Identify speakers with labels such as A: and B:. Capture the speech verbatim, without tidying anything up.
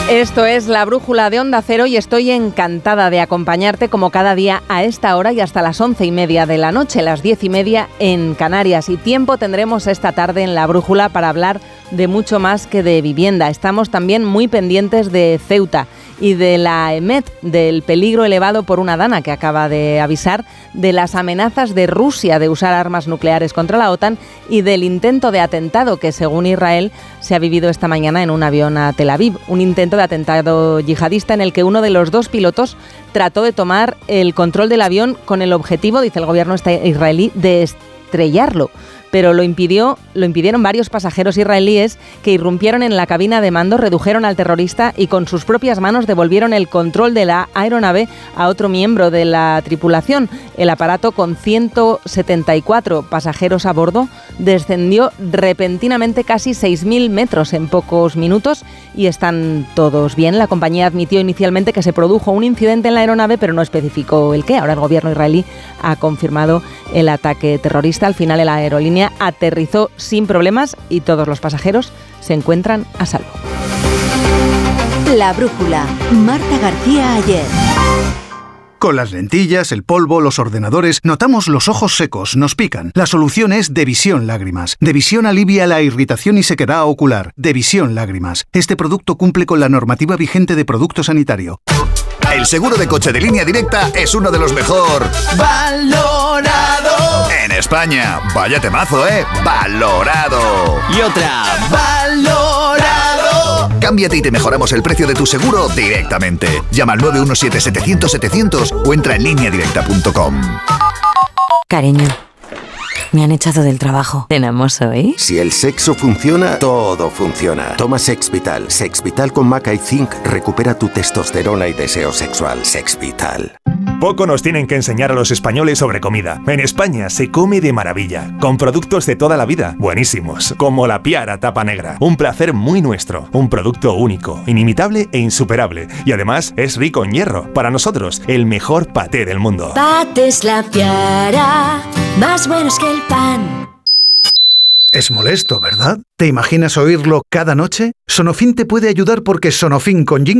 A: Esto es La Brújula de Onda Cero y estoy encantada de acompañarte como cada día a esta hora y hasta las once y media de la noche, las diez y media en Canarias. Y tiempo tendremos esta tarde en La Brújula para hablar de mucho más que de vivienda. Estamos también muy pendientes de Ceuta y de la EMET, del peligro elevado por una dana que acaba de avisar, de las amenazas de Rusia de usar armas nucleares contra la OTAN y del intento de atentado que, según Israel, se ha vivido esta mañana en un avión a Tel Aviv. Un intento de atentado yihadista en el que uno de los dos pilotos trató de tomar el control del avión con el objetivo, dice el gobierno israelí, de estrellarlo. Pero lo impidió, lo impidieron varios pasajeros israelíes que irrumpieron en la cabina de mando, redujeron al terrorista y con sus propias manos devolvieron el control de la aeronave a otro miembro de la tripulación. El aparato, con ciento setenta y cuatro pasajeros a bordo, descendió repentinamente casi seis mil metros en pocos minutos y están todos bien. La compañía admitió inicialmente que se produjo un incidente en la aeronave, pero no especificó el qué. Ahora el gobierno israelí ha confirmado el ataque terrorista. Al final, la aerolínea aterrizó sin problemas y todos los pasajeros se encuentran a salvo.
B: La Brújula, Marta García Ayer.
C: Con las lentillas, el polvo, los ordenadores, notamos los ojos secos, nos pican. La solución es Devisión Lágrimas. Devisión alivia la irritación y sequedad ocular. Devisión Lágrimas. Este producto cumple con la normativa vigente de producto sanitario.
D: El seguro de coche de Línea Directa es uno de los mejor valorado en España. Vaya temazo, ¿eh? Valorado.
E: Y otra, valorado.
D: Cámbiate y te mejoramos el precio de tu seguro directamente. Llama al nueve uno siete, setecientos, setecientos o entra en línea directa punto com.
F: Cariño, me han echado del trabajo. ¿Cenamos hoy?
G: Si el sexo funciona, todo funciona. Toma Sexvital. Sexvital con maca y zinc recupera tu testosterona y deseo sexual. Sexvital.
H: Poco nos tienen que enseñar a los españoles sobre comida. En España se come de maravilla, con productos de toda la vida, buenísimos, como la Piara Tapa Negra. Un placer muy nuestro, un producto único, inimitable e insuperable. Y además es rico en hierro. Para nosotros, el mejor paté del mundo.
I: Patés La Piara, más buenos que el pan.
C: Es molesto, ¿verdad? ¿Te imaginas oírlo cada noche? Sonofin te puede ayudar porque Sonofin con Jin